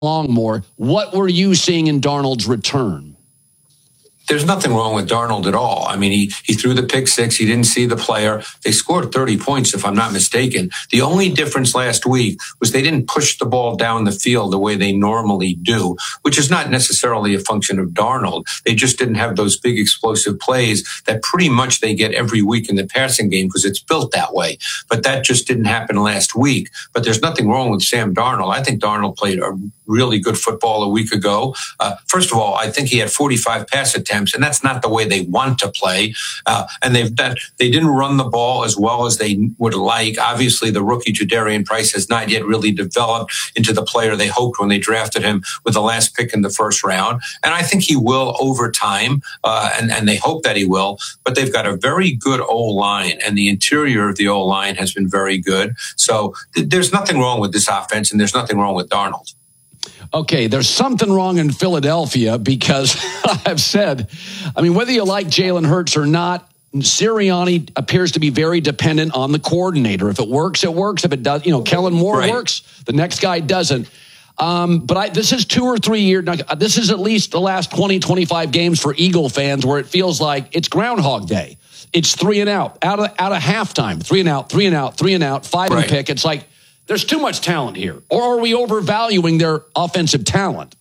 along more. What were you seeing in Darnold's return? There's nothing wrong with Darnold at all. I mean, he threw the pick six. He didn't see the player. They scored 30 points, if I'm not mistaken. The only difference last week was they didn't push the ball down the field the way they normally do, which is not necessarily a function of Darnold. They just didn't have those big explosive plays that pretty much they get every week in the passing game because it's built that way. But that just didn't happen last week. But there's nothing wrong with Sam Darnold. I think Darnold played a really good football a week ago. First of all, I think he had 45 pass attempts, and that's not the way they want to play. And they didn't run the ball as well as they would like. Obviously, the rookie Jadarian Price has not yet really developed into the player they hoped when they drafted him with the last pick in the first round. And I think he will over time, and they hope that he will. But they've got a very good O-line, and the interior of the O-line has been very good. So there's nothing wrong with this offense, and there's nothing wrong with Darnold. Okay, there's something wrong in Philadelphia because I've said, I mean, whether you like Jalen Hurts or not, Sirianni appears to be very dependent on the coordinator. If it works, it works. If it does, Kellen Moore works, the next guy doesn't. But this is 2 or 3 years. This is at least the last 20, 25 games for Eagle fans where it feels like it's Groundhog Day. It's 3 and out of halftime, 3 and out, 3 and out, 3 and out, 5 and pick. It's like, there's too much talent here. Or are we overvaluing their offensive talent?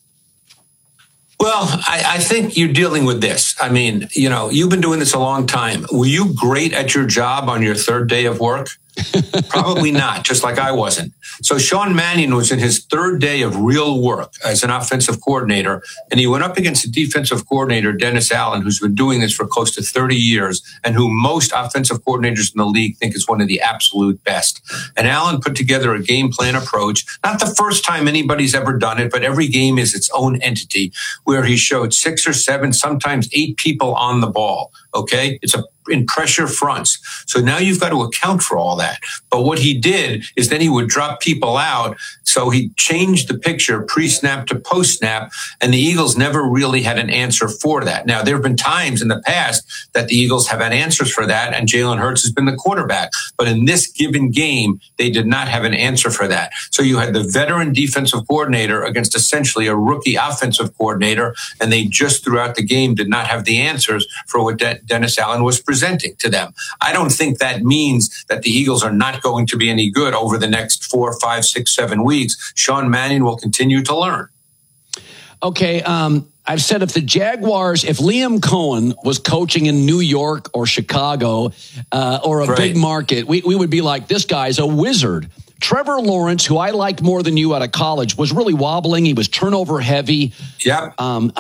Well, I think you're dealing with this. I mean, you've been doing this a long time. Were you great at your job on your third day of work? Probably not, just like I wasn't. So Sean Mannion was in his third day of real work as an offensive coordinator, and he went up against the defensive coordinator, Dennis Allen, who's been doing this for close to 30 years and who most offensive coordinators in the league think is one of the absolute best. And Allen put together a game plan approach, not the first time anybody's ever done it, but every game is its own entity, where he showed 6 or 7, sometimes 8 people on the ball. Okay? It's in pressure fronts. So now you've got to account for all that. But what he did is then he would drop people out. So he changed the picture pre-snap to post-snap, and the Eagles never really had an answer for that. Now, there have been times in the past that the Eagles have had answers for that, and Jalen Hurts has been the quarterback. But in this given game, they did not have an answer for that. So you had the veteran defensive coordinator against essentially a rookie offensive coordinator, and they just throughout the game did not have the answers for what Dennis Allen was presenting to them. I don't think that means that the Eagles are not going to be any good over the next 4, 5, 6, 7 weeks. Sean Mannion will continue to learn. Okay, I've said if Liam Cohen was coaching in New York or Chicago or a big market, we would be like, this guy's a wizard. Trevor Lawrence, who I liked more than you out of college, was really wobbling. He was turnover heavy. Yep.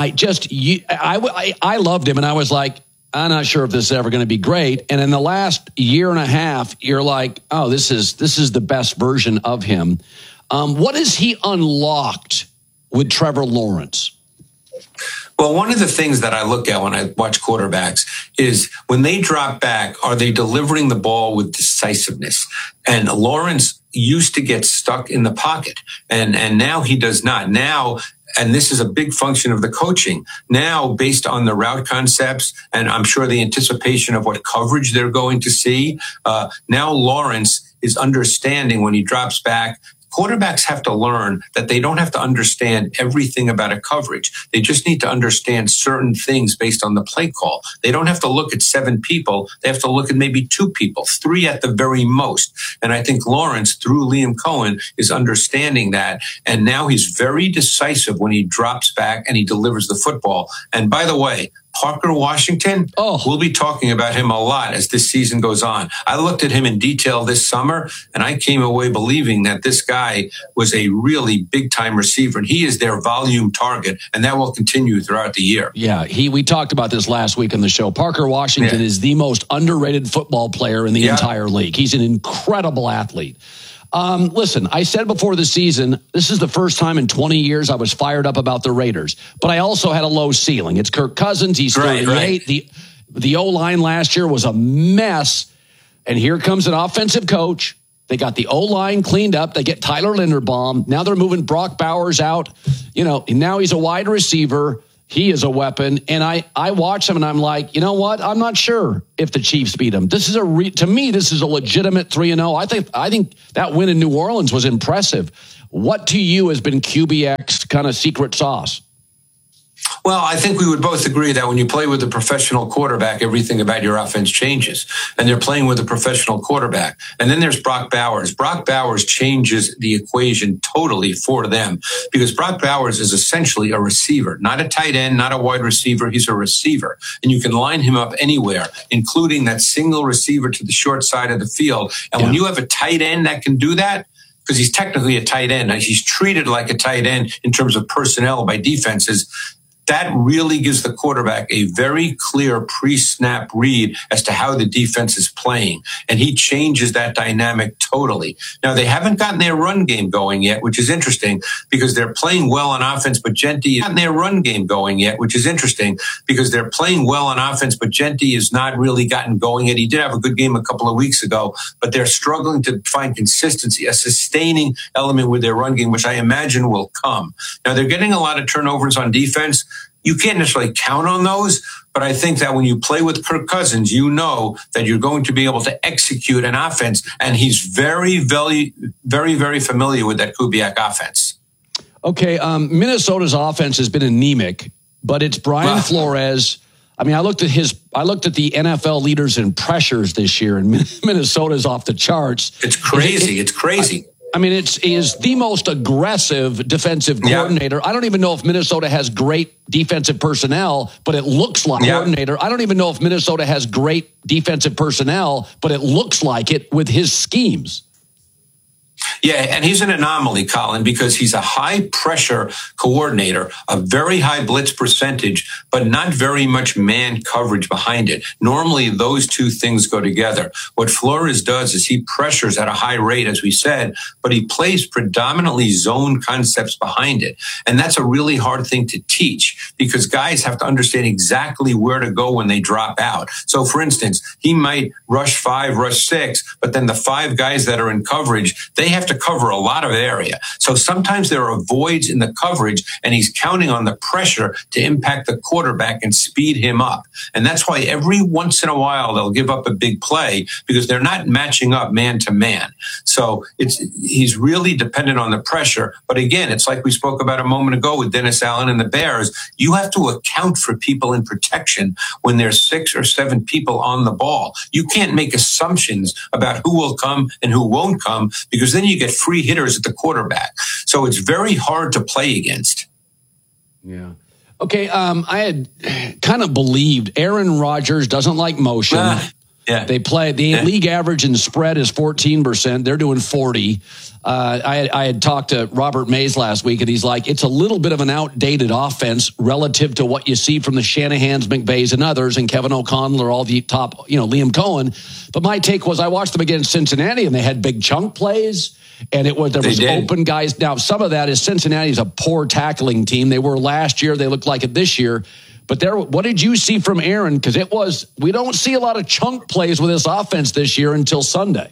I loved him, and I was like, I'm not sure if this is ever going to be great. And in the last year and a half, you're like, oh, this is the best version of him. What has he unlocked with Trevor Lawrence? Well, one of the things that I look at when I watch quarterbacks is when they drop back, are they delivering the ball with decisiveness? And Lawrence used to get stuck in the pocket, and now he does not. Now, and this is a big function of the coaching. Now, based on the route concepts, and I'm sure the anticipation of what coverage they're going to see, now Lawrence is understanding when he drops back. Quarterbacks have to learn that they don't have to understand everything about a coverage. They just need to understand certain things based on the play call. They don't have to look at 7 people. They have to look at maybe 2 people, 3 at the very most. And I think Lawrence, through Liam Cohen, is understanding that. And now he's very decisive when he drops back and he delivers the football. And by the way, Parker Washington, we'll be talking about him a lot as this season goes on. I looked at him in detail this summer, and I came away believing that this guy was a really big-time receiver, and he is their volume target, and that will continue throughout the year. Yeah, we talked about this last week on the show. Parker Washington is the most underrated football player in the entire league. He's an incredible athlete. Listen, I said before the season, this is the first time in 20 years I was fired up about the Raiders, but I also had a low ceiling. It's Kirk Cousins. He's 38. Right. The O-line last year was a mess. And here comes an offensive coach. They got the O-line cleaned up. They get Tyler Linderbaum. Now they're moving Brock Bowers out. Now he's a wide receiver. He is a weapon. And I watch him and I'm like, you know what? I'm not sure if the Chiefs beat him. This is to me, this is a legitimate 3-0. I think that win in New Orleans was impressive. What to you has been QBX's kind of secret sauce? Well, I think we would both agree that when you play with a professional quarterback, everything about your offense changes. And they're playing with a professional quarterback. And then there's Brock Bowers. Brock Bowers changes the equation totally for them because Brock Bowers is essentially a receiver, not a tight end, not a wide receiver. He's a receiver. And you can line him up anywhere, including that single receiver to the short side of the field. And when you have a tight end that can do that, because he's technically a tight end, he's treated like a tight end in terms of personnel by defenses, that really gives the quarterback a very clear pre-snap read as to how the defense is playing. And he changes that dynamic totally. Now, they haven't gotten their run game going yet, which is interesting because they're playing well on offense, but Genti is not their run game going yet, which is interesting because they're playing well on offense, but Genti has not really gotten going yet. He did have a good game a couple of weeks ago, but they're struggling to find consistency, a sustaining element with their run game, which I imagine will come. Now, they're getting a lot of turnovers on defense. You can't necessarily count on those, but I think that when you play with Kirk Cousins, you know that you're going to be able to execute an offense, and he's very, very, very, very familiar with that Kubiak offense. Okay, Minnesota's offense has been anemic, but it's Brian Flores. I mean, I looked at the NFL leaders in pressures this year, and Minnesota's off the charts. It's crazy. It's crazy. I mean, he is the most aggressive defensive coordinator. Yeah. I don't even know if Minnesota has great defensive personnel, but it looks like coordinator. I don't even know if Minnesota has great defensive personnel, but it looks like it with his schemes. Yeah, and he's an anomaly, Colin, because he's a high-pressure coordinator, a very high blitz percentage, but not very much man coverage behind it. Normally, those two things go together. What Flores does is he pressures at a high rate, as we said, but he plays predominantly zone concepts behind it. And that's a really hard thing to teach because guys have to understand exactly where to go when they drop out. So, for instance, he might rush 5, rush 6, but then the 5 guys that are in coverage, they have to cover a lot of area. So sometimes there are voids in the coverage, and he's counting on the pressure to impact the quarterback and speed him up. And that's why every once in a while they'll give up a big play because they're not matching up man to man. So he's really dependent on the pressure. But again, it's like we spoke about a moment ago with Dennis Allen and the Bears. You have to account for people in protection when there's 6 or 7 people on the ball. You can't make assumptions about who will come and who won't come because then you get free hitters at the quarterback. So it's very hard to play against. Yeah. Okay. I had kind of believed Aaron Rodgers doesn't like motion. Yeah. They play the league average in spread is 14%. They're doing 40. I had talked to Robert Mays last week, and he's like, it's a little bit of an outdated offense relative to what you see from the Shanahans, McVays, and others, and Kevin O'Connell or all the top, Liam Cohen. But my take was I watched them against Cincinnati, and they had big chunk plays, and there was open guys. Now, some of that is Cincinnati's a poor tackling team. They were last year. They look like it this year. But what did you see from Aaron? Because we don't see a lot of chunk plays with this offense this year until Sunday.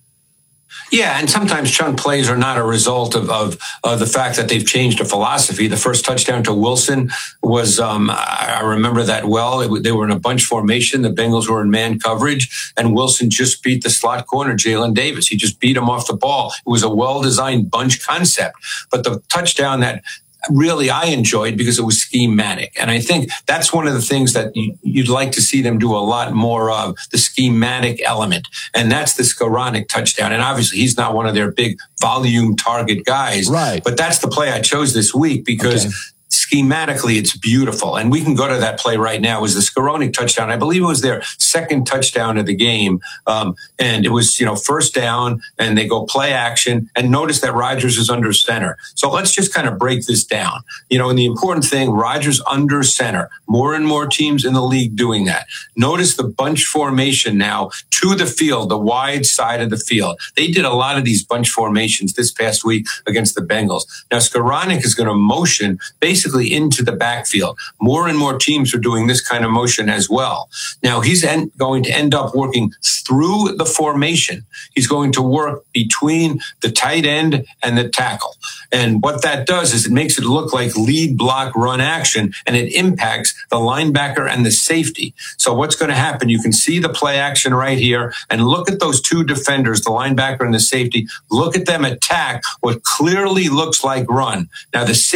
Yeah, and sometimes chunk plays are not a result of the fact that they've changed a philosophy. The first touchdown to Wilson was, I remember that well. They were in a bunch formation. The Bengals were in man coverage, and Wilson just beat the slot corner, Jalen Davis. He just beat him off the ball. It was a well-designed bunch concept. But the touchdown that really I enjoyed because it was schematic. And I think that's one of the things that you'd like to see them do a lot more of, the schematic element. And that's the Skoranek touchdown. And obviously he's not one of their big volume target guys. Right. But that's the play I chose this week because schematically, it's beautiful. And we can go to that play right now. It was the Skoranek touchdown. I believe it was their second touchdown of the game. And it was, first down, and they go play action. And notice that Rodgers is under center. So let's just kind of break this down. And the important thing, Rodgers under center. More and more teams in the league doing that. Notice the bunch formation now to the field, the wide side of the field. They did a lot of these bunch formations this past week against the Bengals. Now, Skoranek is going to motion basically basically into the backfield. More and more teams are doing this kind of motion as well. Now, he's going to end up working through the formation. He's going to work between the tight end and the tackle. And what that does is it makes it look like lead block run action, and it impacts the linebacker and the safety. So what's going to happen? You can see the play action right here, and look at those two defenders, the linebacker and the safety. Look at them attack what clearly looks like run. Now, the